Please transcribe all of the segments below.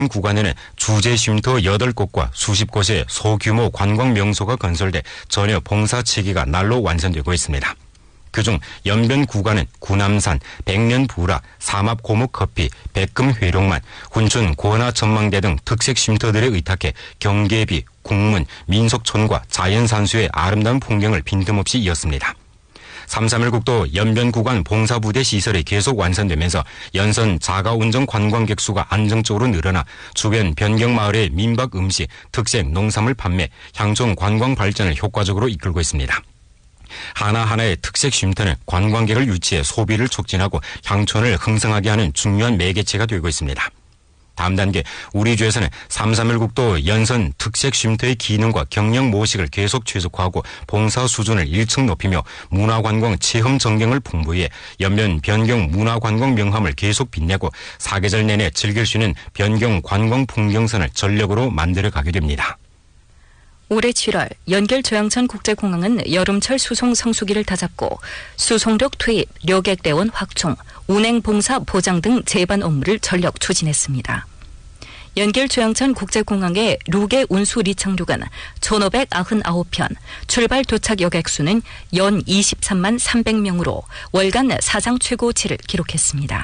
구간에는 주재 쉼터 8곳과 수십 곳의 소규모 관광 명소가 건설돼 전혀 봉사 체계가 날로 완성되고 있습니다. 그중 연변 구간은 구남산, 백년부라, 삼합 고목커피, 백금 회룡만, 훈춘 고나 전망대 등 특색 쉼터들에 의탁해 경계비, 국문, 민속촌과 자연산수의 아름다운 풍경을 빈틈없이 이었습니다. 331국도 연변 구간 봉사부대 시설이 계속 완성되면서 연선 자가운전 관광객 수가 안정적으로 늘어나 주변 변경마을의 민박 음식, 특색 농산물 판매, 향촌 관광 발전을 효과적으로 이끌고 있습니다. 하나하나의 특색 쉼터는 관광객을 유치해 소비를 촉진하고 향촌을 흥성하게 하는 중요한 매개체가 되고 있습니다. 다음 단계 우리 주에서는 331국도 연선 특색 쉼터의 기능과 경영 모식을 계속 최적화하고 봉사 수준을 1층 높이며 문화관광 체험 전경을 풍부히 해 연변 변경 문화관광 명함을 계속 빛내고 사계절 내내 즐길 수 있는 변경 관광 풍경선을 전력으로 만들어가게 됩니다. 올해 7월 연결 조양천 국제공항은 여름철 수송 성수기를 다잡고 수송력 투입, 료객대원 확충, 운행 봉사 보장 등 제반 업무를 전력 추진했습니다. 연결 조양천 국제공항의 루게 운수 리착륙은 1,599편, 출발 도착 여객수는 연 23만 300명으로 월간 사상 최고치를 기록했습니다.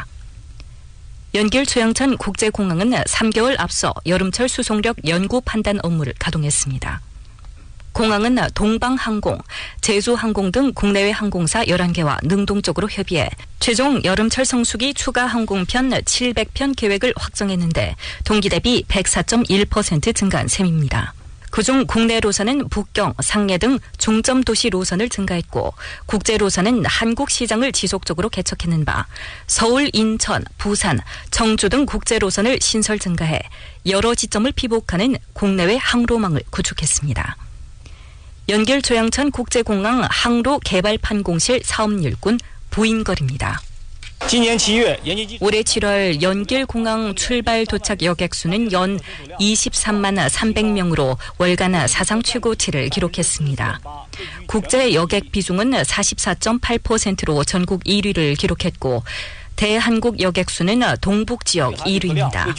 연길 조양천 국제공항은 3개월 앞서 여름철 수송력 연구 판단 업무를 가동했습니다. 공항은 동방항공, 제주항공 등 국내외 항공사 11개와 능동적으로 협의해 최종 여름철 성수기 추가 항공편 700편 계획을 확정했는데 동기 대비 104.1% 증가한 셈입니다. 그중 국내 노선은 북경, 상해 등 중점 도시 노선을 증가했고 국제 노선은 한국 시장을 지속적으로 개척했는 바 서울, 인천, 부산, 청주 등 국제 노선을 신설 증가해 여러 지점을 피복하는 국내외 항로망을 구축했습니다. 연길 조양천 국제공항 항로 개발판 공실 사업 일꾼 부인걸입니다. 올해 7월 연길공항 출발 도착 여객수는 연 23만 300명으로 월간 사상 최고치를 기록했습니다. 국제 여객 비중은 44.8%로 전국 1위를 기록했고 대한국 여객수는 동북 지역 1위입니다.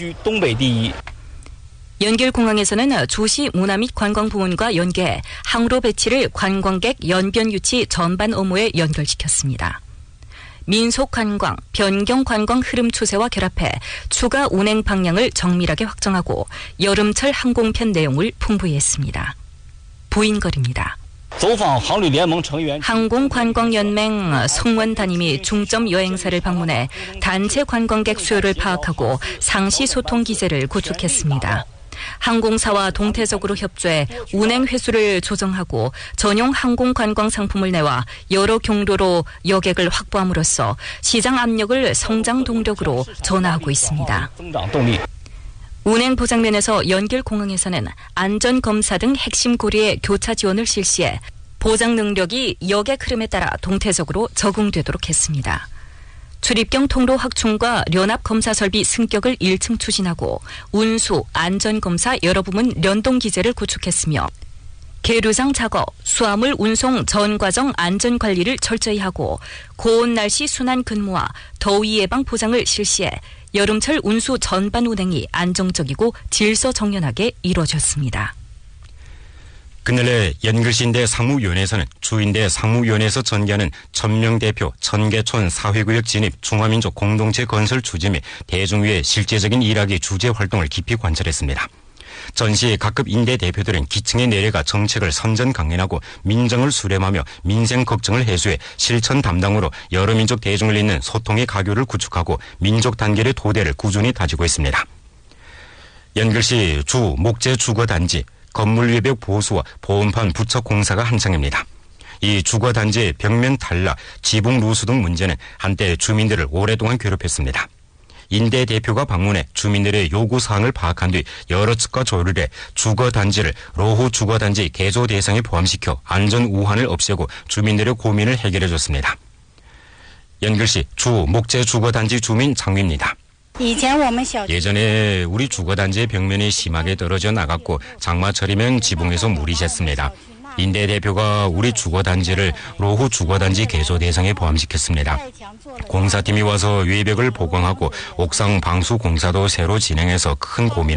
연길공항에서는 조시 문화 및 관광부문과 연계해 항로 배치를 관광객 연변 유치 전반 업무에 연결시켰습니다. 민속관광, 변경관광 흐름 추세와 결합해 추가 운행 방향을 정밀하게 확정하고 여름철 항공편 내용을 풍부히 했습니다. 부인걸입니다. 항공관광연맹 성원 단임이 중점 여행사를 방문해 단체 관광객 수요를 파악하고 상시 소통 기제를 구축했습니다. 항공사와 동태적으로 협조해 운행 횟수를 조정하고 전용 항공관광 상품을 내와 여러 경로로 여객을 확보함으로써 시장 압력을 성장 동력으로 전환하고 있습니다. 운행 보장 면에서 연길공항에서는 안전검사 등 핵심 고리의 교차 지원을 실시해 보장 능력이 여객 흐름에 따라 동태적으로 적응되도록 했습니다. 출입경 통로 확충과 연합 검사 설비 승격을 1층 추진하고 운수, 안전검사 여러 부문 연동 기제를 구축했으며 계류장 작업, 수화물 운송 전 과정 안전 관리를 철저히 하고 고온 날씨 순환 근무와 더위 예방 보장을 실시해 여름철 운수 전반 운행이 안정적이고 질서 정연하게 이루어졌습니다. 그날의 연길시인대 상무위원회에서는 주인대 상무위원회에서 전개하는 천명 대표 천계촌 사회구역 진입 중화민족 공동체 건설 추진 및 대중위의 실제적인 일하기 주재 활동을 깊이 관찰했습니다. 전시 각급 인대 대표들은 기층에 내려가 정책을 선전 강연하고 민정을 수렴하며 민생 걱정을 해소해 실천 담당으로 여러 민족 대중을 잇는 소통의 가교를 구축하고 민족 단결의 토대를 꾸준히 다지고 있습니다. 연길시 주 목재 주거단지 건물 외벽 보수와 보온판 부착 공사가 한창입니다. 이 주거단지의 벽면 탈락, 지붕 누수 등 문제는 한때 주민들을 오랫동안 괴롭혔습니다. 인대 대표가 방문해 주민들의 요구사항을 파악한 뒤 여러 측과 조율을 해 주거단지를 로후 주거단지 개조 대상에 포함시켜 안전 우환을 없애고 주민들의 고민을 해결해줬습니다. 연길시 주 목재 주거단지 주민 장위입니다. 예전에 우리 주거단지의 벽면이 심하게 떨어져 나갔고 장마철이면 지붕에서 물이 샜습니다. 인대 대표가 우리 주거단지를 로후 주거단지 개조 대상에 포함시켰습니다. 공사팀이 와서 외벽을 보강하고 옥상 방수 공사도 새로 진행해서 큰 고민